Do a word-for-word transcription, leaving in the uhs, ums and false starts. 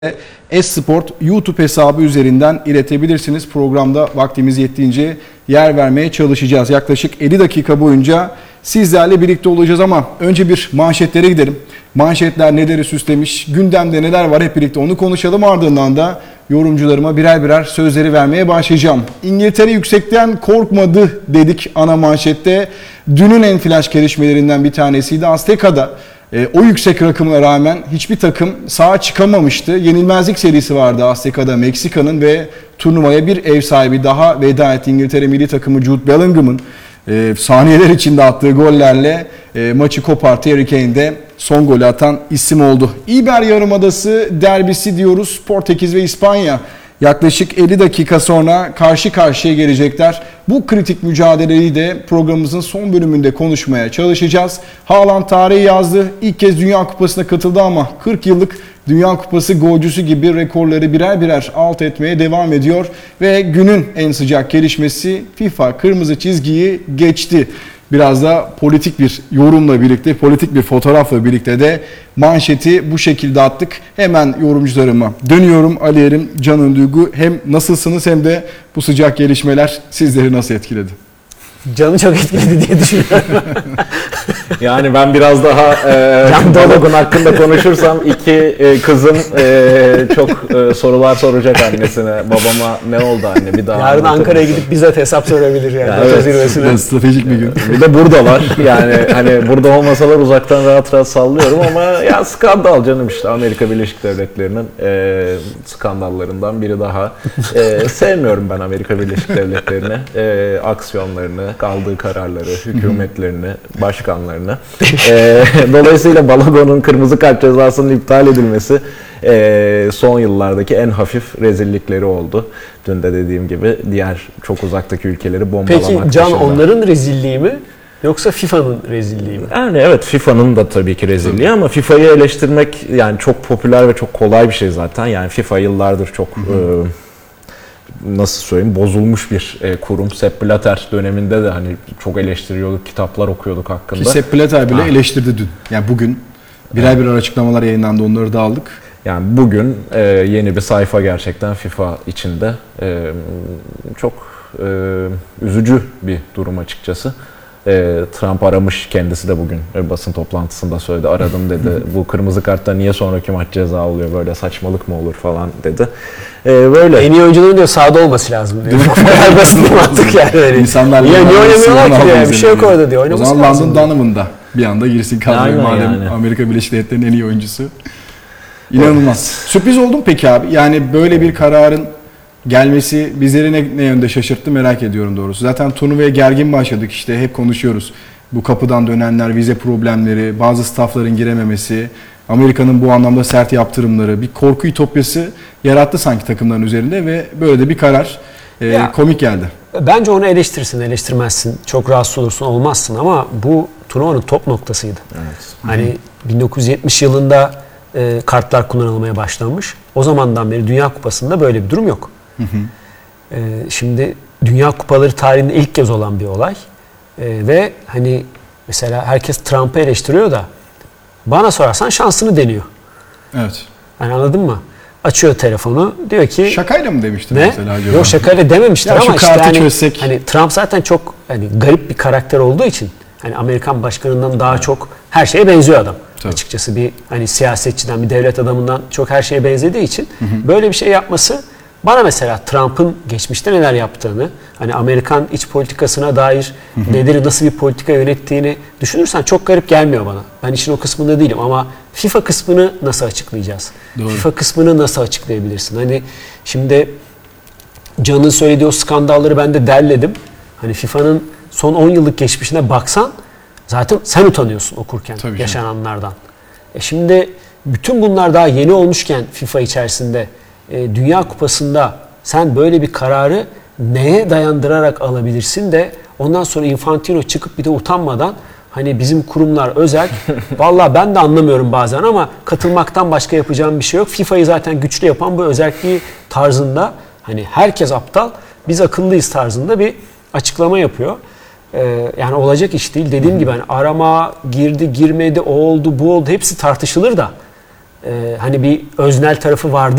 Esport YouTube hesabı üzerinden iletebilirsiniz. Programda vaktimiz yettiğince yer vermeye çalışacağız. Yaklaşık elli dakika boyunca sizlerle birlikte olacağız ama önce bir manşetlere gidelim. Manşetler neleri süslemiş, gündemde neler var hep birlikte onu konuşalım. Ardından da yorumcularıma birer birer sözleri vermeye başlayacağım. İngiltere yüksekten korkmadı dedik ana manşette. Dünün en flash gelişmelerinden bir tanesiydi. Azteka'da E, o yüksek rakımına rağmen hiçbir takım sağa çıkamamıştı. Yenilmezlik serisi vardı Azteka'da Meksika'nın ve turnuvaya bir ev sahibi daha veda etti. İngiltere milli takımı Jude Bellingham'ın e, saniyeler içinde attığı gollerle e, maçı koparttı. Harry Kane de son golü atan isim oldu. İber Yarımadası derbisi diyoruz. Portekiz ve İspanya yaklaşık elli dakika sonra karşı karşıya gelecekler. Bu kritik mücadeleyi de programımızın son bölümünde konuşmaya çalışacağız. Haaland tarihi yazdı. İlk kez Dünya Kupası'na katıldı ama kırk yıllık Dünya Kupası golcüsü gibi rekorları birer birer alt etmeye devam ediyor. Ve günün en sıcak gelişmesi FIFA kırmızı çizgiyi geçti. Biraz da politik bir yorumla birlikte, politik bir fotoğrafla birlikte de manşeti bu şekilde attık. Hemen yorumcularıma dönüyorum. Ali Erim, Can Önduygu, hem nasılsınız hem de bu sıcak gelişmeler sizleri nasıl etkiledi? Canı çok etkiledi diye düşünüyorum. Yani ben biraz daha e, Balogun hakkında konuşursam iki e, kızım e, çok e, sorular soracak annesine. Babama ne oldu anne bir daha. Yarın Ankara'ya gidip bizzat hesap sorabilir yani. yani evet, zirvesine. Stratejik bir gün. Bir de buradalar. Yani hani burada olmasalar uzaktan rahat rahat sallıyorum ama ya skandal canım işte Amerika Birleşik Devletleri'nin e, skandallarından biri daha. E, sevmiyorum ben Amerika Birleşik Devletleri'ni. E, aksiyonlarını, aldığı kararları, hükümetlerini, başkanlarını. e, dolayısıyla Balogun'un kırmızı kart cezasının iptal edilmesi e, son yıllardaki en hafif rezillikleri oldu. Dün de dediğim gibi diğer çok uzaktaki ülkeleri bombalamak Peki Can dışında. Onların rezilliği mi yoksa FIFA'nın rezilliği mi? Yani evet FIFA'nın da tabii ki rezilliği ama FIFA'yı eleştirmek yani çok popüler ve çok kolay bir şey zaten. Yani FIFA yıllardır çok e, nasıl söyleyeyim bozulmuş bir e, kurum. Sepp Blatter döneminde de hani çok eleştiriyorduk, kitaplar okuyorduk hakkında. Ki Sepp Blatter bile ha. eleştirdi dün. Yani bugün birer birer açıklamalar yayınlandı, onları da aldık. Yani bugün e, yeni bir sayfa gerçekten FIFA içinde. E, çok e, üzücü bir durum açıkçası. E, Trump aramış, kendisi de bugün e, basın toplantısında söyledi. Aradım dedi. Bu kırmızı kartta niye sonraki maç ceza oluyor? Böyle saçmalık mı olur falan dedi. E, böyle. En iyi oyuncuların diyor sahada olması lazım diyor. Bu kadar basit mantık yani. İnsanlar niye oynamıyorlar ki diyor. Bir şey yok orada diyor. O zaman Landon Donovan'da bir anda girsin kadroya madem yani. Amerika Birleşik Devletleri'nin en iyi oyuncusu. İnanılmaz. Sürpriz oldu mu peki abi? Yani böyle bir kararın gelmesi bizleri ne, ne yönde şaşırttı merak ediyorum doğrusu. Zaten turnuvaya gergin başladık, işte hep konuşuyoruz. Bu kapıdan dönenler, vize problemleri, bazı staffların girememesi, Amerika'nın bu anlamda sert yaptırımları, bir korku ütopyası yarattı sanki takımların üzerinde ve böyle de bir karar e, Ya, komik geldi. Bence onu eleştirsin, eleştirmezsin. Çok rahatsız olursun, olmazsın ama bu turnuvanın top noktasıydı. Evet. Hani bin dokuz yüz yetmiş yılında e, kartlar kullanılmaya başlanmış. O zamandan beri Dünya Kupası'nda böyle bir durum yok. Hı hı. Ee, şimdi Dünya Kupaları tarihinde ilk kez olan bir olay ee, ve hani mesela herkes Trump'ı eleştiriyor da bana sorarsan şansını deniyor. Evet. Hani anladın mı? Açıyor telefonu, diyor ki şakayla mı demiştin ne? mesela acaba? Yok şakayla dememişler ya ama işte hani, çözsek. hani Trump zaten çok hani garip bir karakter olduğu için hani Amerikan başkanından daha evet. çok her şeye benziyor adam. Tabii. Açıkçası bir hani siyasetçiden, bir devlet adamından çok her şeye benzediği için hı hı. böyle bir şey yapması bana mesela Trump'ın geçmişte neler yaptığını, hani Amerikan iç politikasına dair hı hı. neleri, nasıl bir politika yönettiğini düşünürsen çok garip gelmiyor bana. Ben işin o kısmında değilim ama FIFA kısmını nasıl açıklayacağız? Doğru. FIFA kısmını nasıl açıklayabilirsin? Hani şimdi Can'ın söylediği o skandalları ben de derledim. Hani FIFA'nın son on yıllık geçmişine baksan zaten sen utanıyorsun okurken Tabii yaşananlardan. E şimdi bütün bunlar daha yeni olmuşken FIFA içerisinde e, Dünya Kupası'nda sen böyle bir kararı neye dayandırarak alabilirsin de ondan sonra Infantino çıkıp bir de utanmadan hani bizim kurumlar özel vallahi ben de anlamıyorum bazen ama katılmaktan başka yapacağım bir şey yok. FIFA'yı zaten güçlü yapan bu özelliği tarzında hani herkes aptal biz akıllıyız tarzında bir açıklama yapıyor. Ee, yani olacak iş değil. Dediğim gibi hani arama girdi girmedi o oldu bu oldu hepsi tartışılır da e, hani bir öznel tarafı vardı